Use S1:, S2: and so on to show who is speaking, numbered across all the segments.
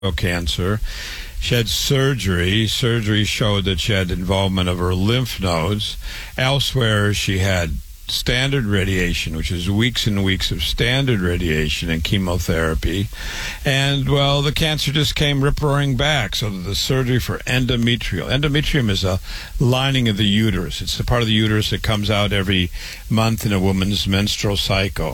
S1: cancer. She had surgery. Surgery showed that she had involvement of her lymph nodes. Elsewhere, she had standard radiation, which is weeks and weeks of standard radiation and chemotherapy. And, well, the cancer just came rip-roaring back. So the surgery for endometrial. Endometrium is a lining of the uterus. It's the part of the uterus that comes out every month in a woman's menstrual cycle.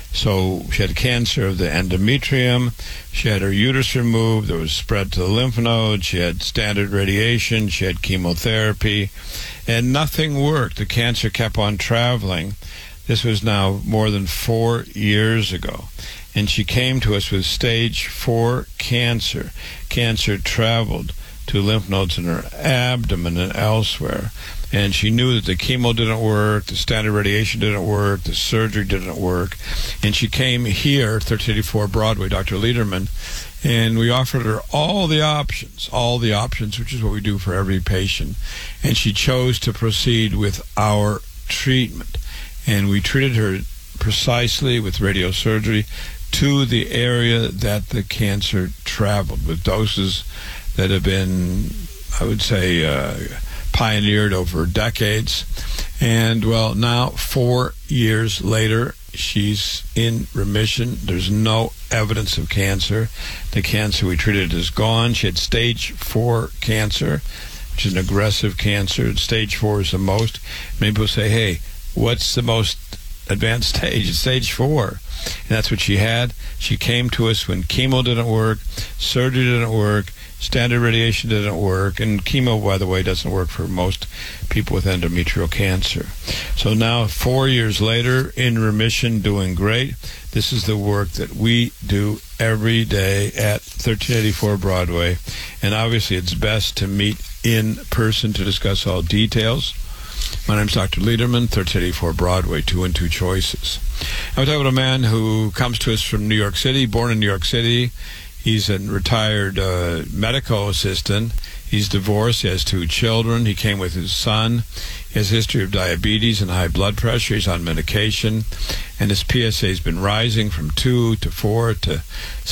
S1: So she had cancer of the endometrium. She had her uterus removed. There was spread to the lymph nodes. She had standard radiation. She had chemotherapy. And nothing worked. The cancer kept on traveling. This was now more than 4 years ago. And she came to us with stage 4 cancer. Cancer traveled to lymph nodes in her abdomen and elsewhere. And she knew that the chemo didn't work, the standard radiation didn't work, the surgery didn't work. And she came here, 1384 Broadway, Dr. Lederman, and we offered her all the options, which is what we do for every patient. And she chose to proceed with our treatment. And we treated her precisely with radiosurgery to the area that the cancer traveled, with doses that have been, I would say, pioneered over decades. And, well, now 4 years later, she's in remission. There's no evidence of cancer. The cancer we treated is gone. She had stage 4 cancer, which is an aggressive cancer. Stage 4 is the most. Many people say, hey, what's the most advanced stage? It's stage 4. And that's what she had. She came to us when chemo didn't work, surgery didn't work, standard radiation didn't work, and chemo, by the way, doesn't work for most people with endometrial cancer. So now, 4 years later, in remission, doing great. This is the work that we do every day at 1384 Broadway. And obviously, it's best to meet in person to discuss all details. My name's Dr. Lederman, 1384 Broadway, 2 and 2 choices. I'm talking about a man who comes to us from New York City, born in New York City. He's a retired medical assistant. He's divorced. He has 2 children. He came with his son. He has a history of diabetes and high blood pressure. He's on medication. And his PSA has been rising from 2 to 4 to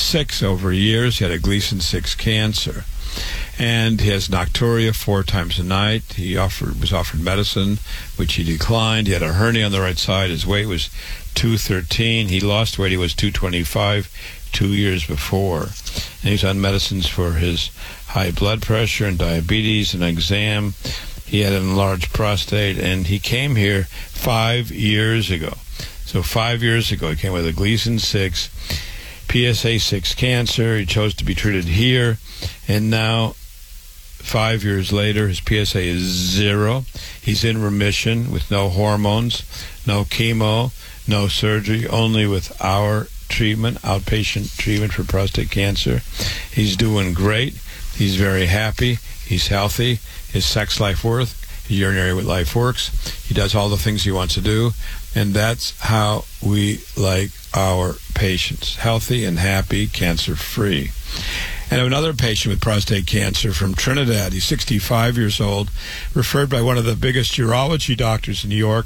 S1: 6 over years. He had a Gleason 6 cancer. And he has nocturia 4 times a night. He was offered medicine, which he declined. He had a hernia on the right side. His weight was 213. He lost weight. He was 225 2 years before. And he's on medicines for his high blood pressure and diabetes and exam. He had an enlarged prostate, and he came here 5 years ago. So 5 years ago, he came with a Gleason 6, PSA 6 cancer. He chose to be treated here, and now 5 years later, his PSA is 0. He's in remission with no hormones, no chemo, no surgery, only with our treatment, outpatient treatment for prostate cancer. He's doing great. He's very happy. He's healthy. His sex life works. His urinary life works. He does all the things he wants to do. And that's how we like our patients. Healthy and happy, cancer-free. And I have another patient with prostate cancer from Trinidad. He's 65 years old, referred by one of the biggest urology doctors in New York.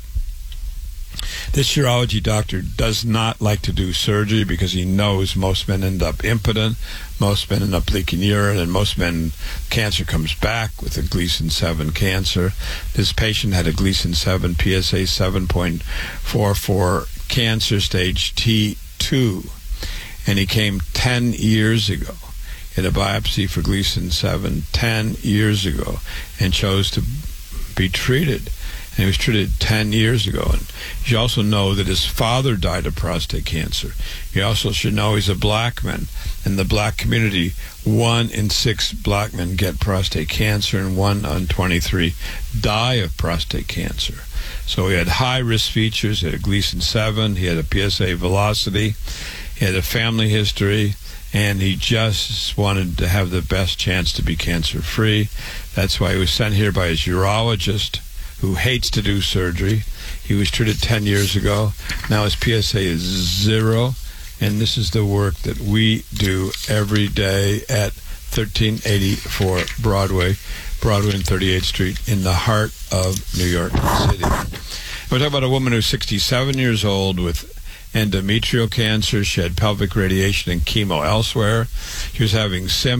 S1: This urology doctor does not like to do surgery because he knows most men end up impotent, most men end up leaking urine, and most men, cancer comes back with a Gleason 7 cancer. This patient had a Gleason 7 PSA 7.44 cancer stage T2, and he came 10 years ago. He had a biopsy for Gleason 7 10 years ago and chose to be treated. And he was treated 10 years ago. And you should also know that his father died of prostate cancer. You also should know he's a black man. In the black community, 1 in 6 black men get prostate cancer, and 1 in 23 die of prostate cancer. So he had high-risk features. He had a Gleason 7. He had a PSA velocity. He had a family history. And he just wanted to have the best chance to be cancer-free. That's why he was sent here by his urologist, who hates to do surgery. He was treated 10 years ago. Now his PSA is 0. And this is the work that we do every day at 1384 Broadway and 38th Street in the heart of New York City. We're talking about a woman who's 67 years old with endometrial cancer. She had pelvic radiation and chemo elsewhere. She was having